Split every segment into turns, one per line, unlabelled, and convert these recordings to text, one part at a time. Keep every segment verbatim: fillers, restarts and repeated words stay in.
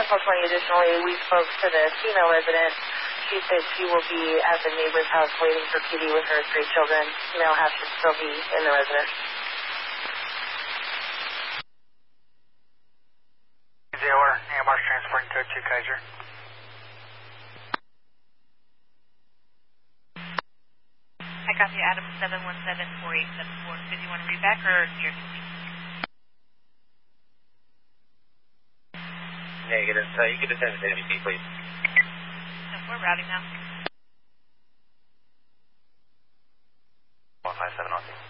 Echo twenty, additionally, we spoke to the female resident. She said she will be at the neighbor's house waiting for P D with her three children. Male half should still be in the residence.
Zailer, Amber's transporting code two Kaiser.
I got the Adam seven one seven four eight seven four. Did you want to read back or your
Negative. So you can descend to M V P, please.
No, we're routing now.
one five seven, okay.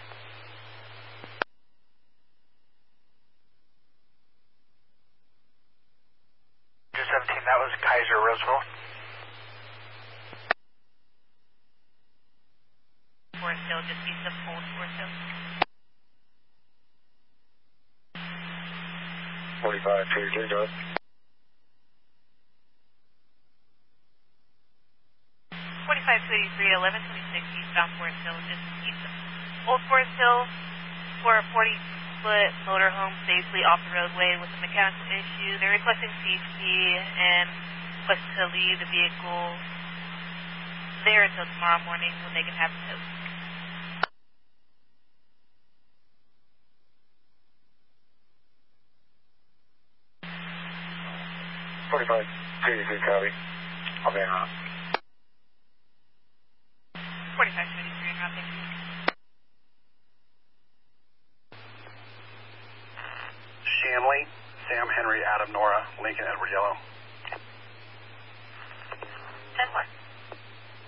two seventeen, that was Kaiser, Roseville.
Forest Hill, just east of Old Forest Hill.
forty-five, two, two, two.
forty-five two eighty-three, eleven twenty-six eastbound Forest Hill, just east of Old Forest Hill, for a forty-foot motorhome safely off the roadway with a mechanical issue. They're requesting C H P and request to leave the vehicle there until tomorrow morning when they can have it towed.
forty-five two eighty-three, copy. I'll be around.
forty-five two eighty-three, and thank you.
Shanley, Sam Henry, Adam Nora, Lincoln Edward Yellow.